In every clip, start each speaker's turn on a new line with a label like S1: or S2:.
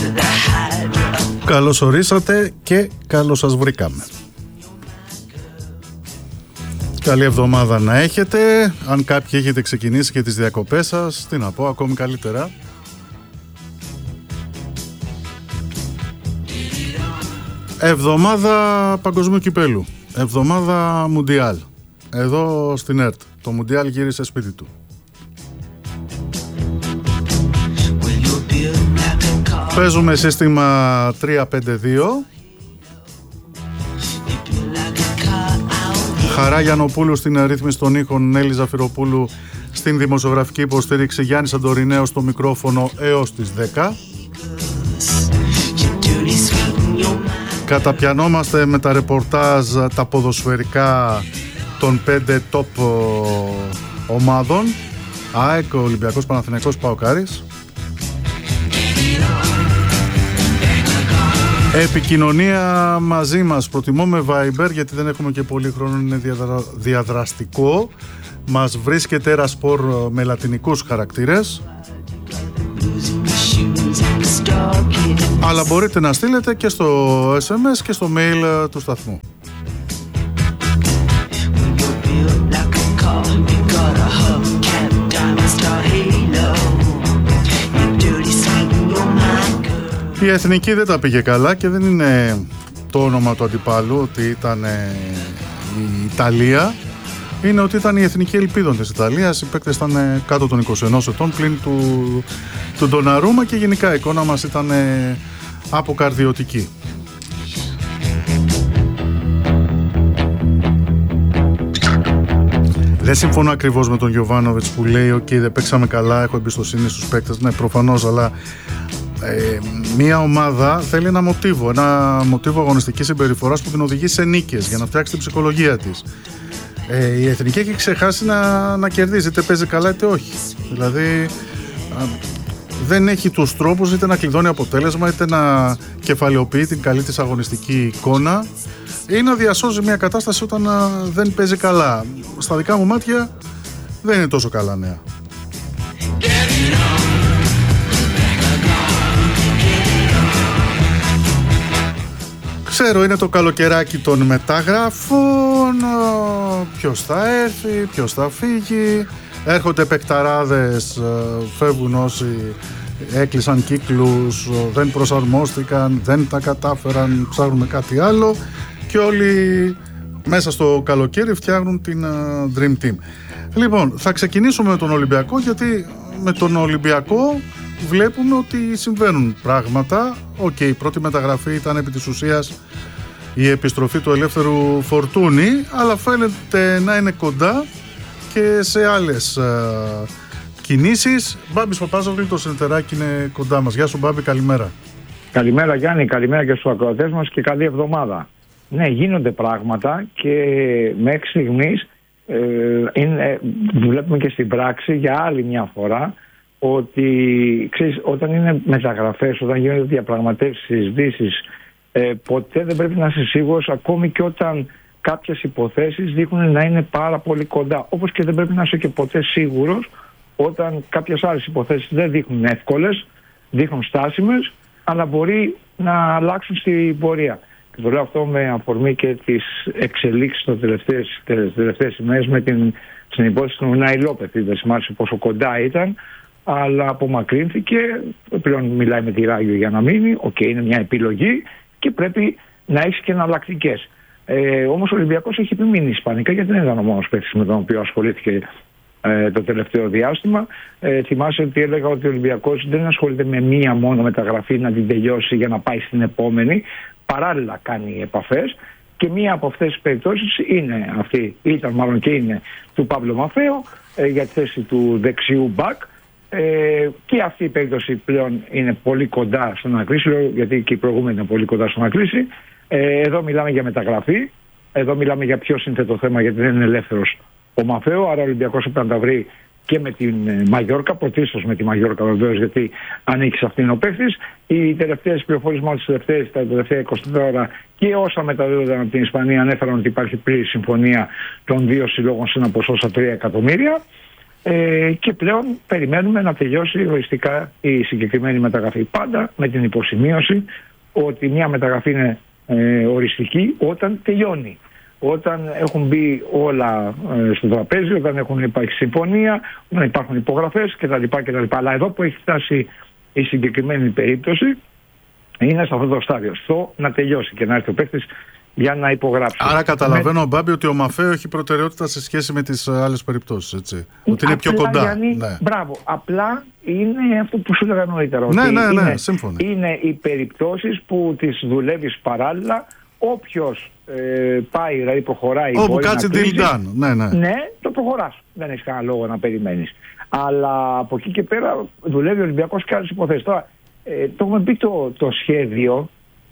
S1: Καλώς ορίσατε και καλώς σας βρήκαμε. Καλή εβδομάδα να έχετε. Αν κάποιοι έχετε ξεκινήσει και τις διακοπές σας, τι να πω, ακόμη καλύτερα. Εβδομάδα Παγκοσμίου Κυπέλου, εβδομάδα Μουντιάλ. Εδώ στην ΕΡΤ το Μουντιάλ γύρισε σπίτι του. Παίζουμε σύστημα 3-5-2. Χαρά Γιαννοπούλου στην αρρύθμιση των ήχων, Νέλη Ζαφυροπούλου στην δημοσιογραφική υποστήριξη, Γιάννη Σαντορινέο στο μικρόφωνο έως τις 10. Καταπιανόμαστε με τα ρεπορτάζ τα ποδοσφαιρικά των 5 top ομάδων: ΑΕΚ, Ολυμπιακός, Παναθηναϊκός, ΠΑΟΚ-Άρης. Επικοινωνία μαζί μας, προτιμώ με Viber γιατί δεν έχουμε και πολύ χρόνο, είναι διαδραστικό. Μας βρίσκεται Ερασπορ με λατινικούς χαρακτήρες, αλλά μπορείτε να στείλετε και στο SMS και στο mail του σταθμού. Η Εθνική δεν τα πήγε καλά και δεν είναι το όνομα του αντιπάλου ότι ήταν η Ιταλία. Είναι ότι ήταν η εθνική ελπίδων της Ιταλίας. Οι παίκτες ήταν κάτω των 21 ετών πλην του Ντοναρούμα και γενικά η εικόνα μας ήταν αποκαρδιωτική. Δεν συμφωνώ ακριβώς με τον Γιοβάνοβιτς που λέει «ΟΚ, δεν παίξαμε καλά, έχω εμπιστοσύνη στους παίκτες». Ναι, προφανώς, αλλά μια ομάδα θέλει ένα μοτίβο αγωνιστικής συμπεριφοράς που την οδηγεί σε νίκες για να φτιάξει την ψυχολογία της. Η Εθνική έχει ξεχάσει να κερδίζει, είτε παίζει καλά είτε όχι. Δηλαδή δεν έχει τους τρόπους είτε να κλειδώνει αποτέλεσμα είτε να κεφαλαιοποιεί την καλή της αγωνιστική εικόνα ή να διασώζει μια κατάσταση όταν δεν παίζει καλά. Στα δικά μου μάτια δεν είναι τόσο καλά νέα. Ξέρω, είναι το καλοκαιράκι των μεταγραφών, ποιος θα έρθει, ποιος θα φύγει, έρχονται παικταράδες, φεύγουν όσοι έκλεισαν κύκλους, δεν προσαρμόστηκαν, δεν τα κατάφεραν, ψάχνουμε κάτι άλλο και όλοι μέσα στο καλοκαίρι φτιάχνουν την Dream Team. Λοιπόν, θα ξεκινήσουμε με τον Ολυμπιακό γιατί με τον Ολυμπιακό βλέπουμε ότι συμβαίνουν πράγματα. Η πρώτη μεταγραφή ήταν επί της ουσίας η επιστροφή του Ελεύθερου Φορτούνη, αλλά φαίνεται να είναι κοντά και σε άλλες κινήσεις. Μπάμπης Παπάζογλου, το σεντεράκι είναι κοντά μας. Γεια σου Μπάμπη, καλημέρα.
S2: Καλημέρα Γιάννη, καλημέρα και στους ακροατές μας και καλή εβδομάδα. Ναι, γίνονται πράγματα και μέχρι στιγμής βλέπουμε και στην πράξη για άλλη μια φορά ότι ξέρεις, όταν είναι μεταγραφές, όταν γίνονται διαπραγματεύσεις, συζητήσεις, ποτέ δεν πρέπει να είσαι σίγουρος, ακόμη και όταν κάποιες υποθέσεις δείχνουν να είναι πάρα πολύ κοντά. Όπως και δεν πρέπει να είσαι και ποτέ σίγουρος όταν κάποιες άλλες υποθέσεις δεν δείχνουν εύκολες, δείχνουν στάσιμες, αλλά μπορεί να αλλάξουν στην πορεία. Και το λέω αυτό με αφορμή και τις εξελίξεις των τελευταίες ημέρες με την υπόθεση του Νάι Λόπεθ. Δεν σημαίνει πόσο κοντά ήταν, αλλά απομακρύνθηκε, πλέον μιλάει με τη Ράγιο για να μείνει, είναι μια επιλογή και πρέπει να έχει και εναλλακτικές. Όμως ο Ολυμπιακός έχει επιμείνει ισπανικά γιατί δεν ήταν ο μόνος παίκτης με τον οποίο ασχολήθηκε το τελευταίο διάστημα. Θυμάσαι ότι έλεγα ότι ο Ολυμπιακός δεν ασχολείται με μία μόνο μεταγραφή να την τελειώσει για να πάει στην επόμενη. Παράλληλα κάνει επαφές και μία από αυτές τις περιπτώσεις είναι αυτή, ήταν μάλλον και είναι του Παύλο Μαφαίο για τη θέση του δεξιού μπακ. Και αυτή η περίπτωση πλέον είναι πολύ κοντά στο να κλείσει, γιατί και η προηγούμενη είναι πολύ κοντά στο να κλείσει. Εδώ μιλάμε για μεταγραφή, εδώ μιλάμε για πιο σύνθετο θέμα γιατί δεν είναι ελεύθερος ο Μαφαίο, άρα ο Ολυμπιακός πρέπει να τα βρει και με την Μαγιόρκα, πρωτίστως με τη Μαγιόρκα βεβαίως, γιατί ανήκει σε αυτήν ο παίκτης. Οι τελευταίες πληροφορίες μόλις τα τελευταία 24 ώρα και όσα μεταδίδονταν από την Ισπανία ανέφεραν ότι υπάρχει πλήρη συμφωνία των δύο συλλόγων σε ένα ποσό στα 3 εκατομμύρια. Και πλέον περιμένουμε να τελειώσει οριστικά η συγκεκριμένη μεταγραφή. Πάντα με την υποσημείωση ότι μια μεταγραφή είναι οριστική όταν τελειώνει. Όταν έχουν μπει όλα στο τραπέζι, όταν έχουν υπάρξει συμφωνία, όταν υπάρχουν υπογραφές κτλ. Αλλά εδώ που έχει φτάσει η συγκεκριμένη περίπτωση είναι σε αυτό το στάδιο. Στο να τελειώσει και να έρθει ο παίκτης για να υπογράψει.
S1: Άρα καταλαβαίνω, Μπάμπη, ότι ο Μαφέο έχει προτεραιότητα σε σχέση με τις άλλες περιπτώσεις, έτσι. Ότι είναι πιο κοντά.
S2: Γιάννη, ναι. Μπράβο. Απλά είναι αυτό που σου έλεγα νωρίτερα.
S1: Ναι, σύμφωνα.
S2: Είναι οι περιπτώσεις που τις δουλεύεις παράλληλα. Όποιος πάει, δηλαδή προχωράει.
S1: Όπου κάτσει deal done.
S2: Ναι, το προχωράς. Δεν έχεις κανένα λόγο να περιμένεις. Αλλά από εκεί και πέρα δουλεύει ο Ολυμπιακός και άλλες υποθέσεις. Τώρα, το έχουμε πει το σχέδιο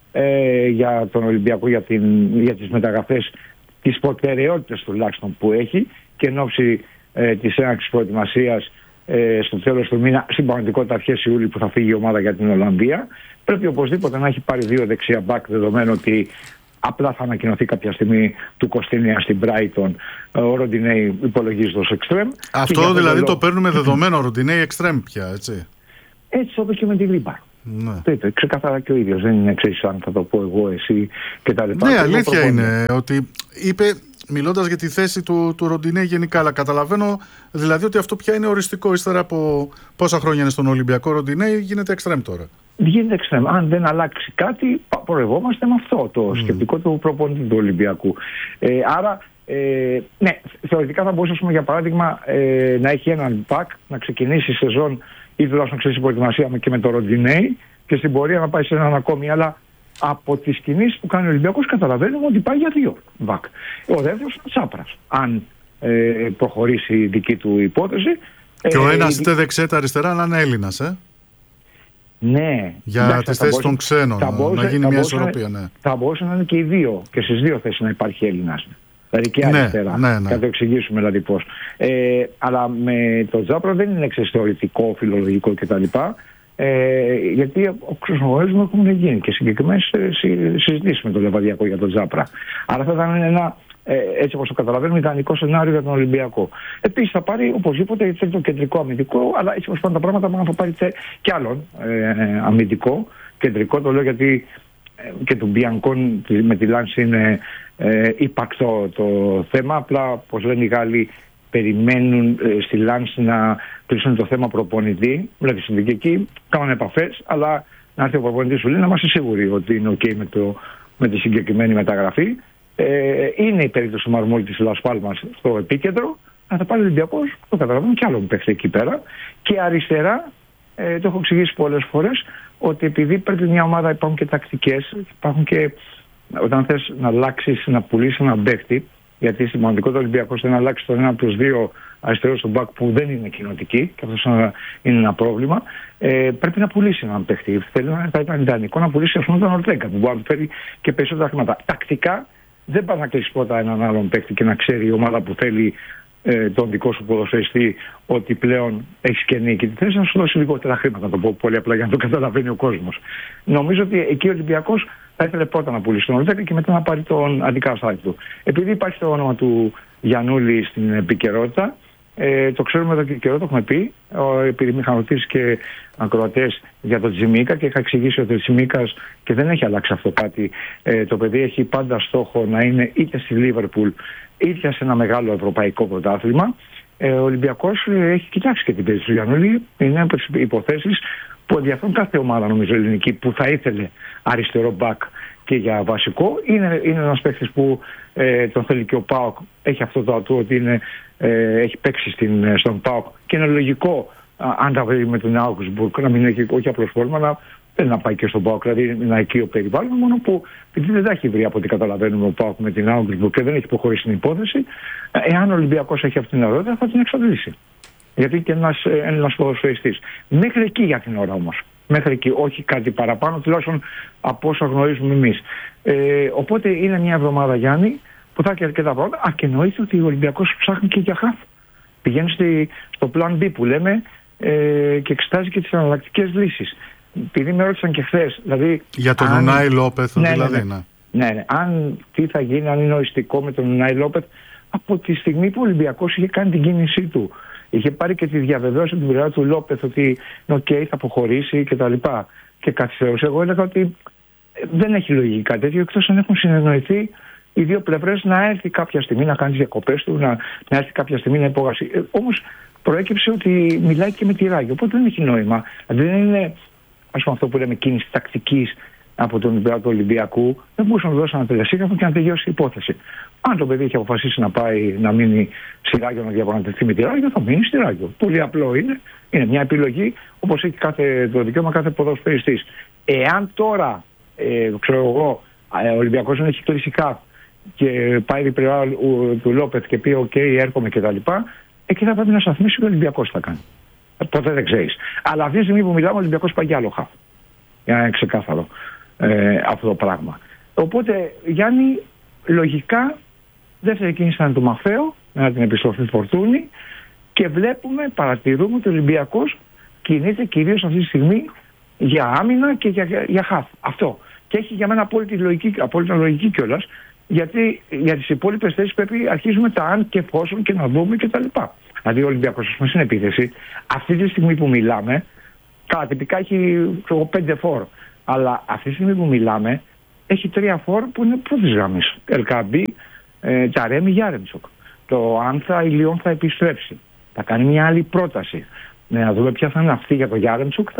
S2: για τον Ολυμπιακό, για τις μεταγραφές, τις προτεραιότητες τουλάχιστον που έχει, και εν ώψη της έναρξης προετοιμασίας στο τέλος του μήνα, στην πραγματικότητα αρχές Ιούλη που θα φύγει η ομάδα για την Ολλανδία, πρέπει οπωσδήποτε να έχει πάρει 2 δεξιά μπακ, δεδομένου ότι απλά θα ανακοινωθεί κάποια στιγμή του Κωστίνια στην Brighton. Ο Ροντινέι υπολογίζεται ως εξτρέμ.
S1: Αυτό δηλαδή το παίρνουμε δεδομένο, ο Ροντινέι εξτρέμ πια, έτσι.
S2: Έτσι το είπε και με την Γρήπα. Ναι. Το είπε ξεκάθαρα και ο ίδιος. Δεν είναι εξής αν θα το πω εγώ, εσύ κτλ.
S1: Ναι, αλήθεια είναι ότι είπε, μιλώντας για τη θέση του Ροντινέι γενικά, αλλά καταλαβαίνω δηλαδή ότι αυτό πια είναι οριστικό. Ύστερα από πόσα χρόνια είναι στον Ολυμπιακό, Ροντινέι γίνεται εξτρέμ τώρα.
S2: Γίνεται εξτρέμ. Αν δεν αλλάξει κάτι, προηγόμαστε με αυτό το σκεπτικό του προπονητή του Ολυμπιακού. Άρα, ναι, θεωρητικά θα μπορούσε, για παράδειγμα, να έχει έναν μπακ, να ξεκινήσει η σεζόν ή τουλάχιστον να ξεκινήσει η προετοιμασία και με το Ροντινέι και στην πορεία να πάει σε έναν ακόμη. Αλλά από τις κινήσεις που κάνει ο Ολυμπιακός καταλαβαίνουμε ότι πάει για 2 μπακ. Ο δεύτερος είναι ο Τσάπρας. Αν προχωρήσει η δική του υπόθεση.
S1: Και ο ένας είτε δεξιά είτε αριστερά, να είναι Έλληνας,
S2: Ναι.
S1: Για τις θέσεις των ξένων, να γίνει μια ισορροπία. Ναι.
S2: Θα μπορούσε να είναι και οι δύο, και στις 2 θέσεις να υπάρχει Έλληνας. Δηλαδή και αριστερά. Ναι. Θα το εξηγήσουμε δηλαδή πώς. Αλλά με το Τσάπρα δεν είναι εξαισθητικό, φιλολογικό κτλ. Γιατί ο ξεσμογορισμός έχουν γίνει και συγκεκριμένες συζητήσεις με τον Λεβαδιακό για τον Τσάπρα. Άρα θα ήταν ένα, έτσι όπως το καταλαβαίνουμε, ιδανικό σενάριο για τον Ολυμπιακό. Επίσης θα πάρει οπωσδήποτε, γιατί θέλει το κεντρικό αμυντικό, αλλά έτσι όπως πάνε τα πράγματα, θα πάρει και άλλον αμυντικό κεντρικό. Το λέω γιατί και του Μπιανκόν με τη Λάνση είναι υπαρκτό το θέμα. Απλά, όπως λένε οι Γάλλοι, περιμένουν στη Λάνση να κλείσουν το θέμα προπονητή. Δηλαδή στην εκεί κάνουν επαφές, αλλά να έρθει ο προπονητής σου λέει να είμαστε σίγουροι ότι είναι OK με τη συγκεκριμένη μεταγραφή. Είναι η περίπτωση του Μαρμόλη της Λας Πάλμας στο επίκεντρο, αλλά θα πάρει ο Ολυμπιακός, το καταλαβαίνω, κι άλλον παίχτη εκεί πέρα. Και αριστερά, το έχω εξηγήσει πολλές φορές, ότι επειδή πρέπει μια ομάδα, υπάρχουν και τακτικές, υπάρχουν και όταν θες να αλλάξεις, να πουλήσεις έναν παίχτη, γιατί στην πραγματικότητα ο Ολυμπιακός θέλει να αλλάξει τον ένα από τους 2 αριστερούς του μπακ που δεν είναι κοινοτικοί, και αυτό είναι ένα πρόβλημα. Πρέπει να πουλήσει έναν παίχτη. Θα ήταν ιδανικό να πουλήσει, ας πούμε, τον Ορτέγκα, που μπορεί να φέρει και περισσότερα χρήματα. Τακτικά δεν πας να κλείσει πρώτα έναν άλλον παίχτη και να ξέρει η ομάδα που θέλει τον δικό σου ποδοσφαιριστή ότι πλέον έχει κενή και τη θέση να σου δώσει λιγότερα χρήματα. Να το πω πολύ απλά για να το καταλαβαίνει ο κόσμος. Νομίζω ότι εκεί ο Ολυμπιακός θα ήθελε πρώτα να πουλήσει τον Ορτέγκα και μετά να πάρει τον αντικαταστάτη του. Επειδή υπάρχει το όνομα του Γιαννούλη στην επικαιρότητα, το ξέρουμε εδώ και καιρό, το έχουμε πει, επειδή με είχαν ρωτήσει και ακροατές για τον Τσιμίκα και είχα εξηγήσει ότι ο Τσιμίκας, και δεν έχει αλλάξει αυτό κάτι, το παιδί έχει πάντα στόχο να είναι είτε στη Λίβερπουλ είτε σε ένα μεγάλο ευρωπαϊκό πρωτάθλημα. Ο Ολυμπιακός έχει κοιτάξει και την περίπτωση του Γιαννούλη. Είναι από τις υποθέσεις που ενδιαφέρουν κάθε ομάδα, νομίζω, ελληνική, που θα ήθελε αριστερό μπακ και για βασικό. Είναι ένας παίκτης που τον θέλει και ο ΠΑΟΚ. Έχει αυτό το ατού ότι έχει παίξει στον ΠΑΟΚ και είναι λογικό, αν τα βρει με τον Augsburg, να μην έχει όχι απλώς πρόβλημα, αλλά θέλει να πάει και στον ΠΑΟΚ, δηλαδή ένα οικείο περιβάλλον, μόνο που επειδή δεν τα έχει βρει από ό,τι καταλαβαίνουμε ο ΠΑΟΚ με την Augsburg και δεν έχει προχωρήσει την υπόθεση, εάν ο Ολυμπιακός έχει αυτή την αρρώδια θα την εξαντλήσει. Γιατί και ένας ποδοσφαιριστής. Μέχρι εκεί για την ώρα όμως. Μέχρι εκεί, όχι κάτι παραπάνω, τουλάχιστον από όσο γνωρίζουμε εμείς. Οπότε είναι μια εβδομάδα, Γιάννη, που θα έχει αρκετά πράγματα. Και εννοείται ότι ο Ολυμπιακός ψάχνει και για χαφ. Πηγαίνει στο plan B που λέμε και εξετάζει και τις εναλλακτικές λύσεις. Επειδή με ρώτησαν και χθες, δηλαδή.
S1: Για τον Ουνάι Λόπεθ, δηλαδή.
S2: Ναι. Αν τι θα γίνει, αν είναι οριστικό με τον Ουνάι Λόπεθ, από τη στιγμή που ο Ολυμπιακός είχε κάνει την κίνησή του Είχε πάρει και τη διαβεβαίωση από την πλευρά του Λόπεθ ότι θα αποχωρήσει κτλ. Και καθυστερούσε. Εγώ έλεγα ότι δεν έχει λογική κάτι τέτοιο, εκτός αν έχουν συνεννοηθεί οι δύο πλευρές να έρθει κάποια στιγμή να κάνει τις διακοπές του, να έρθει κάποια στιγμή να υπογραφεί. Όμως προέκυψε ότι μιλάει και με τη Ράγιο. Οπότε δεν έχει νόημα. Δηλαδή δεν είναι, ας πούμε, αυτό που λέμε κίνηση τακτικής από τον Ολυμπιακό του Ολυμπιακού. Δεν μπορούσαν να δώσουν ένα τελεσίγραφο και να τελειώσει η υπόθεση. Αν το παιδί έχει αποφασίσει να πάει να μείνει στη Ράγιο, να διαπραγματευτεί με τη Ράγιο, θα μείνει στη Ράγιο. Πολύ απλό είναι. Είναι μια επιλογή, όπως έχει το δικαίωμα κάθε ποδοσφαιριστής. Εάν τώρα, ξέρω εγώ, ο Ολυμπιακός δεν έχει κλείσει και πάει η πλευρά του Λόπεθ και πει: OK, έρχομαι κτλ. Εκεί θα πρέπει να σταθμίσει και ο Ολυμπιακός θα κάνει. Ποτέ δεν ξέρεις. Αλλά αυτή τη στιγμή που μιλάμε, ο Ολυμπιακός πάει για άλλο χαφ. Για να είναι ξεκάθαρο αυτό το πράγμα. Οπότε, Γιάννη, λογικά, δεύτερη κίνηση θα είναι το Μαφαίο, με την επιστροφή Φορτούνη, και παρατηρούμε ότι ο Ολυμπιακός κινείται κυρίως αυτή τη στιγμή για άμυνα και για χαφ. Αυτό. Και έχει για μένα απόλυτα λογική κιόλας, γιατί για τις υπόλοιπες θέσεις πρέπει αρχίζουμε τα αν και πόσον και να δούμε κτλ. Δηλαδή ο Ολυμπιακός, ας πούμε, στην επίθεση, αυτή τη στιγμή που μιλάμε, καλά τυπικά έχει 5 φόρ, αλλά αυτή τη στιγμή που μιλάμε έχει 3 φόρ που είναι πρώτης γραμμής. Ελκαμπή, Ταρέμι, Γιάρεμτσοκ. Το αν η Λιόν θα επιστρέψει, θα κάνει μια άλλη πρόταση. Να δούμε ποια θα είναι αυτή για το Γιάρεμτσοκ.